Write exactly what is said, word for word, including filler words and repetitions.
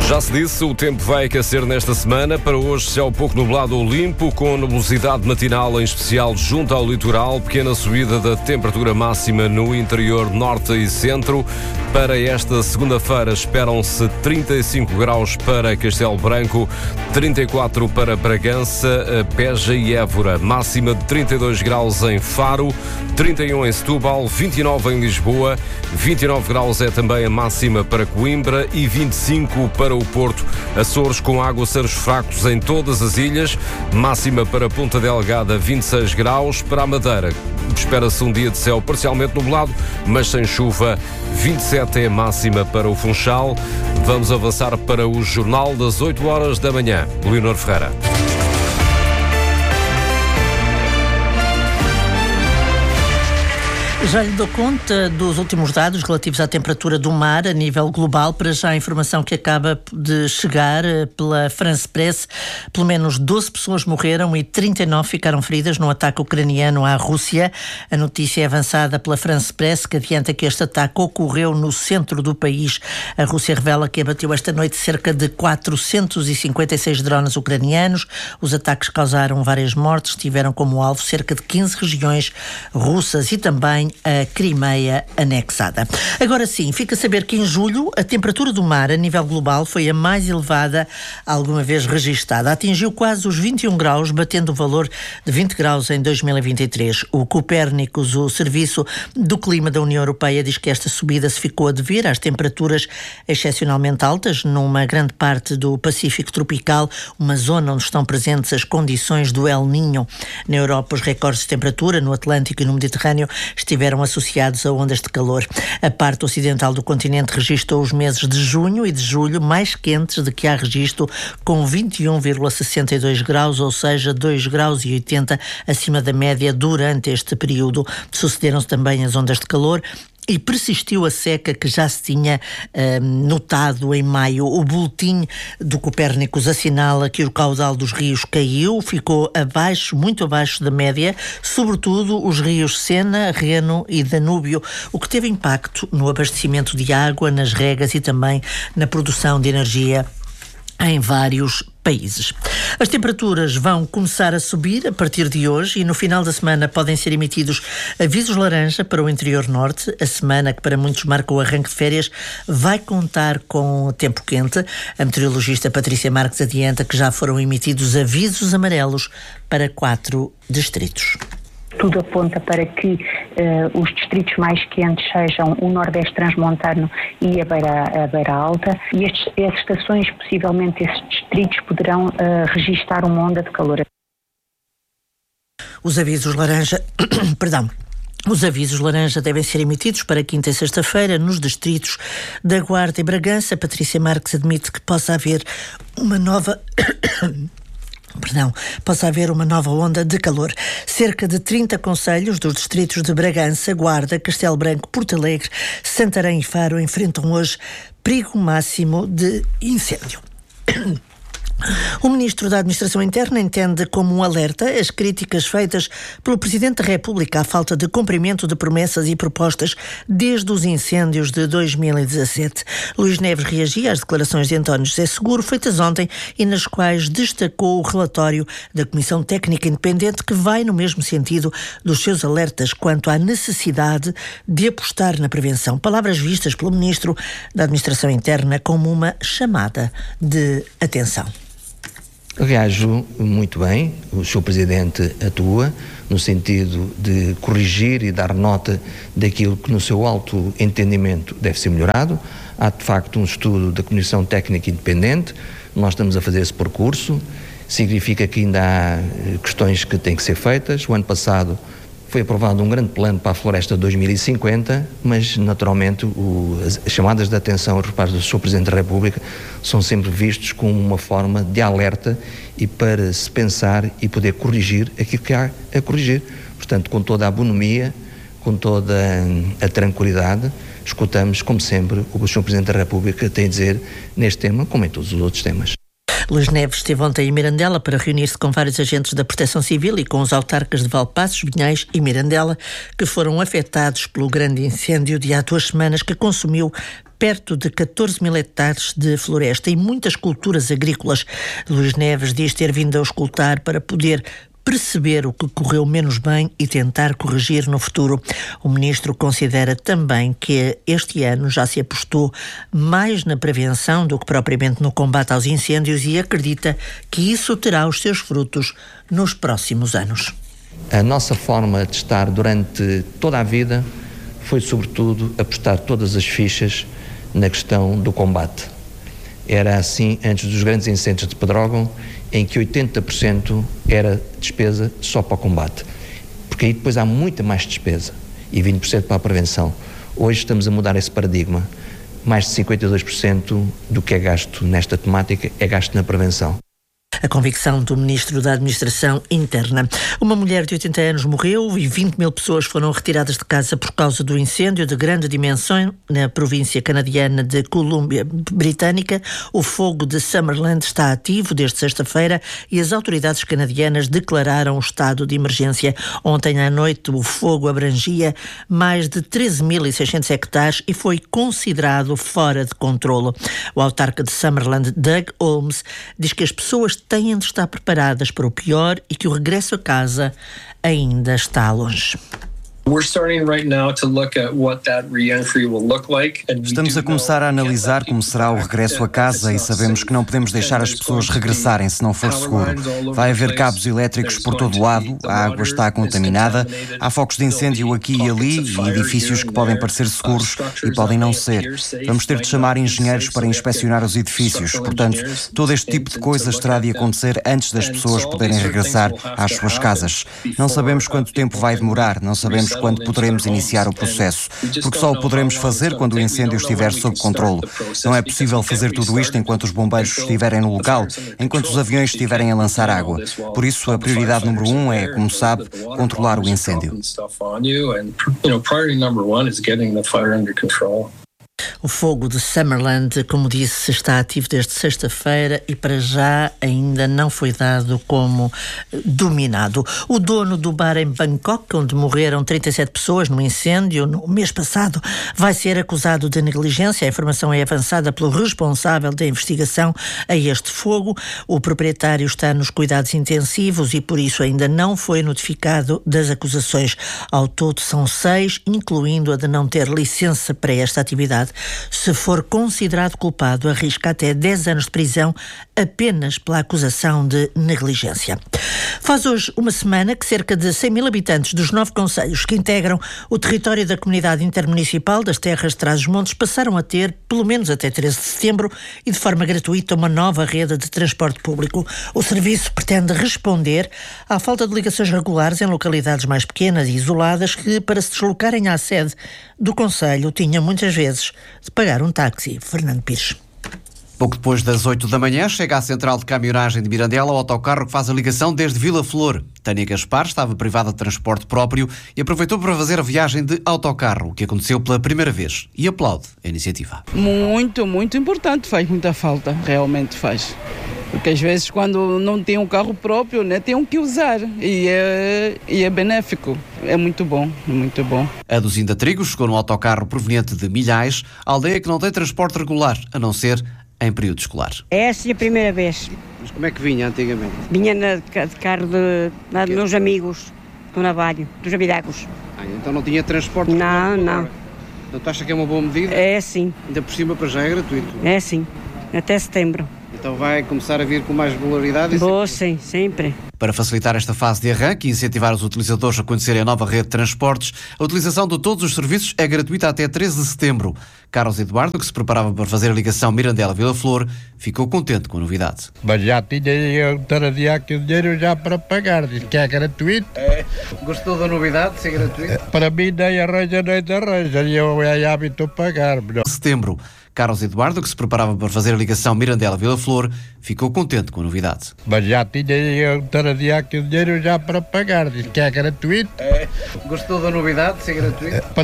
Já se disse, o tempo vai aquecer nesta semana. Para hoje, céu pouco nublado ou limpo, com nebulosidade matinal, em especial junto ao litoral, pequena subida da temperatura máxima no interior norte e centro. Para esta segunda-feira, esperam-se trinta e cinco graus para Castelo Branco, trinta e quatro para Bragança, Beja e Évora. Máxima de trinta e dois graus em Faro, trinta e um em Setúbal, vinte e nove em Lisboa, vinte e nove graus é também a máxima para Coimbra e vinte e cinco para o Porto. Açores com aguaceiros fracos em todas as ilhas, máxima para Ponta Delgada vinte e seis graus, para a Madeira espera-se um dia de céu parcialmente nublado, mas sem chuva, vinte e sete é a máxima para o Funchal. Vamos avançar para o Jornal das oito horas da manhã. Leonor Ferreira. Já lhe dou conta dos últimos dados relativos à temperatura do mar a nível global. Para já a informação que acaba de chegar pela France Press: pelo menos doze pessoas morreram e trinta e nove ficaram feridas no ataque ucraniano à Rússia. A notícia é avançada pela France Press, que adianta que este ataque ocorreu no centro do país. A Rússia revela que abateu esta noite cerca de quatrocentos e cinquenta e seis drones ucranianos. Os ataques causaram várias mortes, tiveram como alvo cerca de quinze regiões russas e também a Crimeia anexada. Agora sim, fica a saber que em julho a temperatura do mar a nível global foi a mais elevada alguma vez registada. Atingiu quase os vinte e um graus, batendo o valor de vinte graus em dois mil e vinte e três. O Copérnicos, o Serviço do Clima da União Europeia, diz que esta subida se ficou a dever às temperaturas excepcionalmente altas numa grande parte do Pacífico tropical, uma zona onde estão presentes as condições do El Niño. Na Europa, os recordes de temperatura no Atlântico e no Mediterrâneo estiveram associados a ondas de calor. A parte ocidental do continente registrou os meses de junho e de julho mais quentes de que há registro, com vinte e um vírgula sessenta e dois graus, ou seja, dois graus e oitenta acima da média durante este período. Sucederam-se também as ondas de calor e persistiu a seca que já se tinha uh, notado em maio. O boletim do Copérnicos assinala que o caudal dos rios caiu, ficou abaixo, muito abaixo da média, sobretudo os rios Sena, Reno e Danúbio, o que teve impacto no abastecimento de água, nas regas e também na produção de energia em vários países. As temperaturas vão começar a subir a partir de hoje e no final da semana podem ser emitidos avisos laranja para o interior norte. A semana, que para muitos marca o arranque de férias, vai contar com tempo quente. A meteorologista Patrícia Marques adianta que já foram emitidos avisos amarelos para quatro distritos. Tudo aponta para que uh, os distritos mais quentes sejam o Nordeste Transmontano e a Beira, a Beira Alta, e estes, essas estações, possivelmente esses distritos, poderão uh, registar uma onda de calor. Os avisos laranja, perdão, Os avisos laranja devem ser emitidos para quinta e sexta-feira nos distritos da Guarda e Bragança. Patrícia Marques admite que possa haver uma nova... Perdão, possa haver uma nova onda de calor. Cerca de trinta concelhos dos distritos de Bragança, Guarda, Castelo Branco, Porto Alegre, Santarém e Faro enfrentam hoje perigo máximo de incêndio. O Ministro da Administração Interna entende como um alerta as críticas feitas pelo Presidente da República à falta de cumprimento de promessas e propostas desde os incêndios de dois mil e dezassete. Luís Neves reagia às declarações de António José Seguro feitas ontem e nas quais destacou o relatório da Comissão Técnica Independente, que vai no mesmo sentido dos seus alertas quanto à necessidade de apostar na prevenção. Palavras vistas pelo Ministro da Administração Interna como uma chamada de atenção. Reajo muito bem, o senhor Presidente atua no sentido de corrigir e dar nota daquilo que no seu alto entendimento deve ser melhorado. Há de facto um estudo da Comissão Técnica Independente, nós estamos a fazer esse percurso, significa que ainda há questões que têm que ser feitas. O ano passado foi aprovado um grande plano para a Floresta dois mil e cinquenta, mas naturalmente o, as, as chamadas de atenção por parte do senhor Presidente da República são sempre vistos como uma forma de alerta e para se pensar e poder corrigir aquilo que há a corrigir. Portanto, com toda a bonomia, com toda a, a tranquilidade, escutamos, como sempre, o que o senhor Presidente da República tem a dizer neste tema, como em todos os outros temas. Luís Neves esteve ontem em Mirandela para reunir-se com vários agentes da Proteção Civil e com os autarcas de Valpaços, Vinhais e Mirandela, que foram afetados pelo grande incêndio de há duas semanas que consumiu perto de catorze mil hectares de floresta e muitas culturas agrícolas. Luís Neves diz ter vindo a auscultar para poder perceber o que correu menos bem e tentar corrigir no futuro. O ministro considera também que este ano já se apostou mais na prevenção do que propriamente no combate aos incêndios e acredita que isso terá os seus frutos nos próximos anos. A nossa forma de estar durante toda a vida foi, sobretudo, apostar todas as fichas na questão do combate. Era assim antes dos grandes incêndios de Pedrógão, em que oitenta por cento era despesa só para o combate. Porque aí depois há muita mais despesa e vinte por cento para a prevenção. Hoje estamos a mudar esse paradigma. Mais de cinquenta e dois por cento do que é gasto nesta temática é gasto na prevenção. A convicção do Ministro da Administração Interna. Uma mulher de oitenta anos morreu e vinte mil pessoas foram retiradas de casa por causa do incêndio de grande dimensão na província canadiana de Colúmbia Britânica. O fogo de Summerland está ativo desde sexta-feira e as autoridades canadianas declararam o estado de emergência. Ontem à noite o fogo abrangia mais de treze mil e seiscentos hectares e foi considerado fora de controlo. O autarca de Summerland, Doug Holmes, diz que as pessoas têm de estar preparadas para o pior e que o regresso a casa ainda está longe. Estamos a começar a analisar como será o regresso a casa e sabemos que não podemos deixar as pessoas regressarem se não for seguro. Vai haver cabos elétricos por todo o lado, a água está contaminada, há focos de incêndio aqui e ali e edifícios que podem parecer seguros e podem não ser. Vamos ter de chamar engenheiros para inspecionar os edifícios, portanto, todo este tipo de coisas terá de acontecer antes das pessoas poderem regressar às suas casas. Não sabemos quanto tempo vai demorar, não sabemos quando poderemos iniciar o processo, porque só o poderemos fazer quando o incêndio estiver sob controle. Não é possível fazer tudo isto enquanto os bombeiros estiverem no local, enquanto os aviões estiverem a lançar água. Por isso, a prioridade número um é, como sabe, controlar o incêndio. O fogo de Summerland, como disse, está ativo desde sexta-feira e para já ainda não foi dado como dominado. O dono do bar em Bangkok, onde morreram trinta e sete pessoas no incêndio no mês passado, vai ser acusado de negligência. A informação é avançada pelo responsável da investigação a este fogo. O proprietário está nos cuidados intensivos e por isso ainda não foi notificado das acusações. Ao todo são seis, incluindo a de não ter licença para esta atividade. Se for considerado culpado, arrisca até dez anos de prisão apenas pela acusação de negligência. Faz hoje uma semana que cerca de cem mil habitantes dos nove concelhos que integram o território da Comunidade Intermunicipal das Terras de Trás-os-Montes passaram a ter, pelo menos até treze de setembro, e de forma gratuita, uma nova rede de transporte público. O serviço pretende responder à falta de ligações regulares em localidades mais pequenas e isoladas que, para se deslocarem à sede do concelho, tinham muitas vezes de pagar um táxi. Fernando Pires. Pouco depois das oito da manhã, chega à central de caminhonagem de Mirandela o autocarro que faz a ligação desde Vila Flor. Tânia Gaspar estava privada de transporte próprio e aproveitou para fazer a viagem de autocarro, o que aconteceu pela primeira vez, e aplaude a iniciativa. Muito, muito importante, faz muita falta, realmente faz. Porque às vezes quando não tem um carro próprio, né, tem um que usar e é, e é benéfico. É muito bom, muito bom. A Duzinda Trigo chegou num autocarro proveniente de Milhais, aldeia que não tem transporte regular, a não ser em período escolar. É essa a primeira vez. Mas como é que vinha antigamente? Vinha na, de carro de, de, de meus amigos do Navalho, dos Abidacos. Ah, então não tinha transporte regular? Não, não. Então tu acha que é uma boa medida? É sim. Ainda por cima para já é gratuito? É sim, até setembro. Então vai começar a vir com mais regularidade? Boa, sim, sempre. Para facilitar esta fase de arranque e incentivar os utilizadores a conhecerem a nova rede de transportes, a utilização de todos os serviços é gratuita até treze de setembro. Carlos Eduardo, que se preparava para fazer a ligação Mirandela-Vila Flor, ficou contente com a novidade. Mas já tinha eu trazia aqui o dinheiro já para pagar, diz que é gratuito. É. Gostou da novidade de ser gratuito? Para mim nem arranja, nem arranja, e eu é hábito pagar. Setembro. Carlos Eduardo, que se preparava para fazer a ligação Mirandela-Vila Flor, ficou contente com a novidade. Mas já tinha eu trazia aqui o dinheiro já para pagar, diz que é gratuito. É. Gostou da novidade de ser gratuito?